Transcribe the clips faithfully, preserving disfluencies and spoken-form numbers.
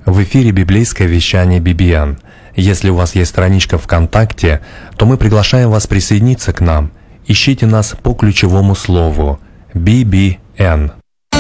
В эфире библейское вещание би би эн. Если у вас есть страничка ВКонтакте, то мы приглашаем вас присоединиться к нам. Ищите нас по ключевому слову би би эн.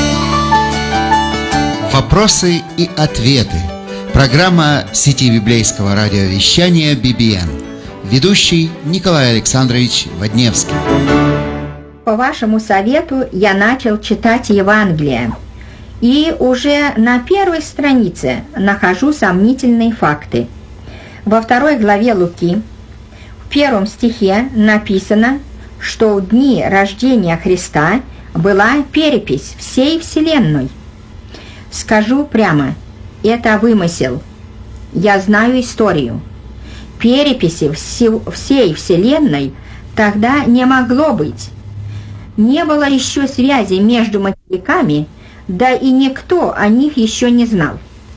Вопросы и ответы. Программа сети библейского радиовещания би би эн. Ведущий Николай Александрович Водневский. По вашему совету я начал читать Евангелие. И уже на первой странице нахожу сомнительные факты. Во второй главе Луки, в первом стихе написано, что в дни рождения Христа была перепись всей Вселенной. Скажу прямо, это вымысел. Я знаю историю. Переписи всей Вселенной тогда не могло быть. Не было еще связи между материками, да и никто о них еще не знал.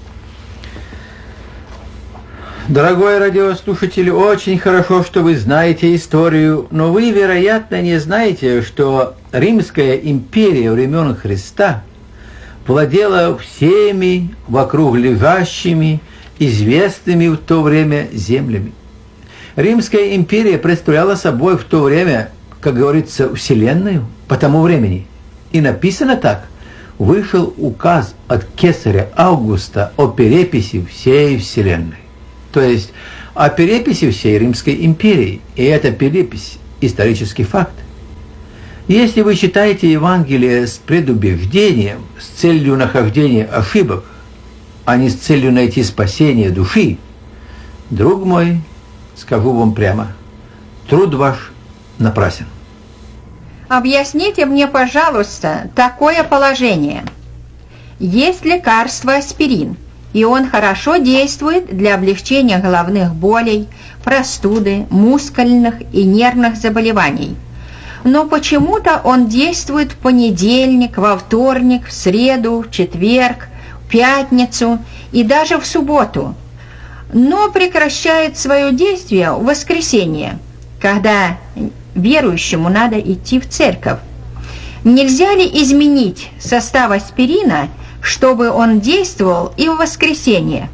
Дорогой радиослушатель, очень хорошо, что вы знаете историю, но вы, вероятно, не знаете, что Римская империя времен Христа владела всеми вокруг лежащими, известными в то время землями. Римская империя представляла собой в то время, как говорится, вселенную по тому времени. И написано так: вышел указ от кесаря Августа о переписи всей вселенной. То есть о переписи всей Римской империи. И эта перепись – исторический факт. Если вы читаете Евангелие с предубеждением, с целью нахождения ошибок, а не с целью найти спасение души, друг мой, скажу вам прямо, труд ваш напрасен. Объясните мне, пожалуйста, такое положение. Есть лекарство аспирин, и он хорошо действует для облегчения головных болей, простуды, мускульных и нервных заболеваний. Но почему-то он действует в понедельник, во вторник, в среду, в четверг, в пятницу и даже в субботу, но прекращает свое действие в воскресенье, когда верующему надо идти в церковь. Нельзя ли изменить состав аспирина, чтобы он действовал и в воскресенье?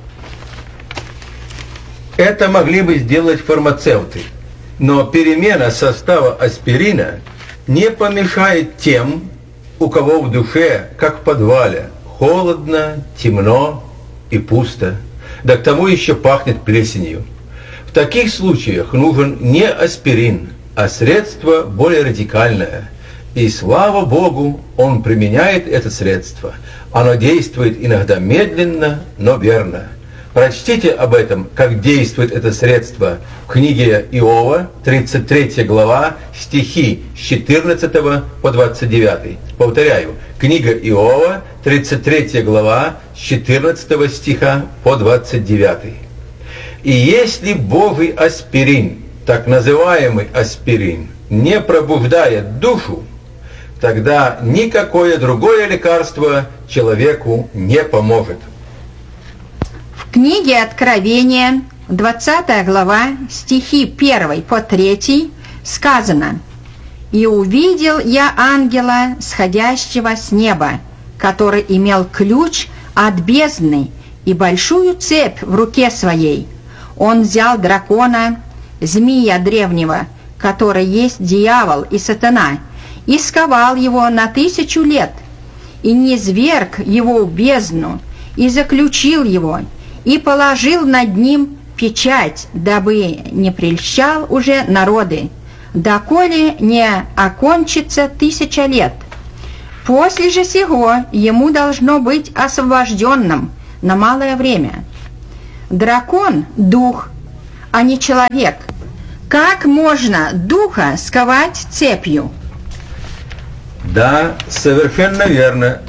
Это могли бы сделать фармацевты, но перемена состава аспирина не помешает тем, у кого в душе, как в подвале, холодно, темно и пусто, да к тому еще пахнет плесенью. В таких случаях нужен не аспирин, а средство более радикальное. И слава Богу, он применяет это средство. Оно действует иногда медленно, но верно. Прочтите об этом, как действует это средство, в книге Иова, тридцать третья глава, стихи с четырнадцатого по двадцать девятый. Повторяю, книга Иова, тридцать третья глава, с четырнадцатого стиха по двадцать девятый. И если Божий аспирин, так называемый аспирин, не пробуждает душу, тогда никакое другое лекарство человеку не поможет. В книге Откровения, двадцатая глава, стихи первый по третий, сказано: «И увидел я ангела, сходящего с неба, который имел ключ от бездны и большую цепь в руке своей. Он взял дракона, змея древнего, который есть дьявол и сатана, и сковал его на тысячу лет, и низверг его в бездну, и заключил его, и положил над ним печать, дабы не прельщал уже народы, доколе не окончится тысяча лет. После же сего ему должно быть освобожденным на малое время». Дракон – дух, а не человек. Как можно духа сковать цепью? Да, совершенно верно.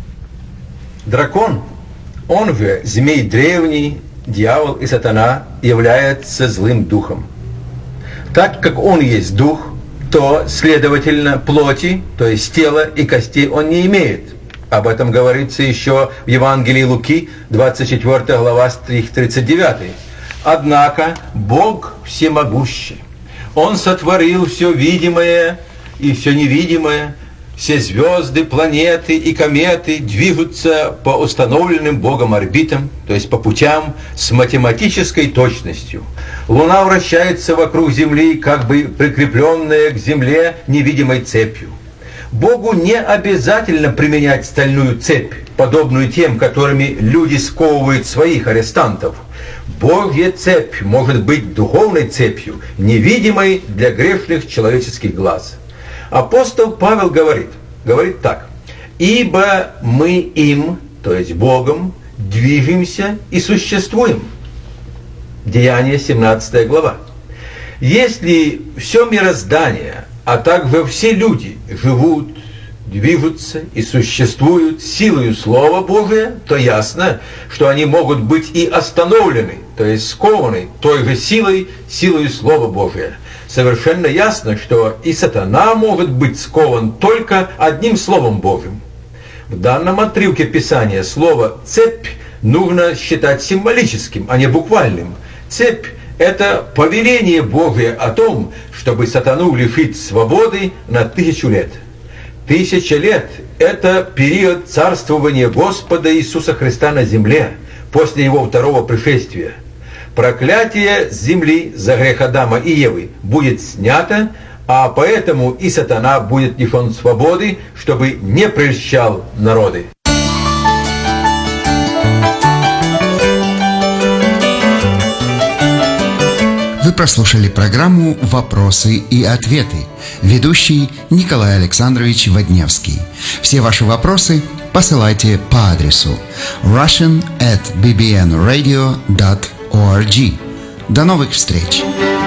Дракон, он же змей древний, дьявол и сатана, является злым духом. Так как он есть дух, то, следовательно, плоти, то есть тела и костей он не имеет. Об этом говорится еще в Евангелии Луки, двадцать четвёртая глава, стих тридцать девятый. Однако Бог всемогущий. Он сотворил все видимое и все невидимое, Все звезды, планеты и кометы движутся по установленным Богом орбитам, то есть по путям, с математической точностью. Луна вращается вокруг Земли, как бы прикрепленная к Земле невидимой цепью. Богу не обязательно применять стальную цепь, подобную тем, которыми люди сковывают своих арестантов. Божья цепь может быть духовной цепью, невидимой для грешных человеческих глаз. Апостол Павел говорит, говорит так: «Ибо мы им, то есть Богом, движемся и существуем». Деяния, семнадцатая глава. Если все мироздание, а также все люди живут, движутся и существуют силою Слова Божия, то ясно, что они могут быть и остановлены, то есть скованы той же силой, силою Слова Божия. Совершенно ясно, что и сатана может быть скован только одним Словом Божьим. В данном отрывке Писания слово «цепь» нужно считать символическим, а не буквальным. Цепь – это повеление Божие о том, чтобы сатану лишить свободы на тысячу лет. Тысяча лет – это период царствования Господа Иисуса Христа на земле после Его второго пришествия. Проклятие с земли за грех Адама и Евы будет снято, а поэтому и сатана будет лишен свободы, чтобы не прельщал народы. Вы прослушали программу «Вопросы и ответы». Ведущий Николай Александрович Водневский. Все ваши вопросы посылайте по адресу russian at b b n radio dot org. До новых встреч!